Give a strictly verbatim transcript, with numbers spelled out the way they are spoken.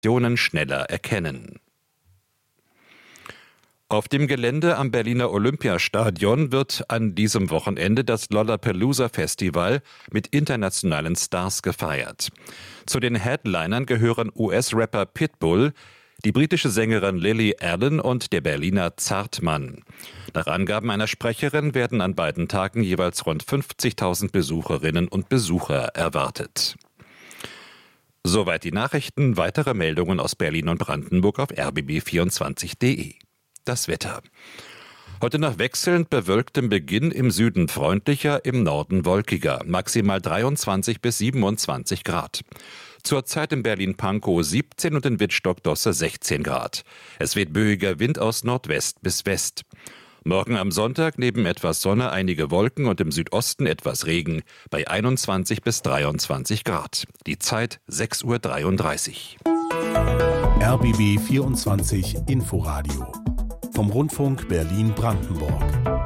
Situationen schneller erkennen. Auf dem Gelände am Berliner Olympiastadion wird an diesem Wochenende das Lollapalooza-Festival mit internationalen Stars gefeiert. Zu den Headlinern gehören U S-Rapper Pitbull, die britische Sängerin Lily Allen und der Berliner Zartmann. Nach Angaben einer Sprecherin werden an beiden Tagen jeweils rund fünfzigtausend Besucherinnen und Besucher erwartet. Soweit die Nachrichten. Weitere Meldungen aus Berlin und Brandenburg auf r b b vierundzwanzig punkt d e. Das Wetter. Heute nach wechselnd bewölktem Beginn im Süden freundlicher, im Norden wolkiger. Maximal dreiundzwanzig bis siebenundzwanzig Grad. Zurzeit in Berlin-Pankow siebzehn und in Wittstock-Dosse sechzehn Grad. Es weht böiger Wind aus Nordwest bis West. Morgen am Sonntag neben etwas Sonne einige Wolken und im Südosten etwas Regen bei einundzwanzig bis dreiundzwanzig Grad. Die Zeit sechs Uhr dreiunddreißig. R B B vierundzwanzig Inforadio vom Rundfunk Berlin-Brandenburg.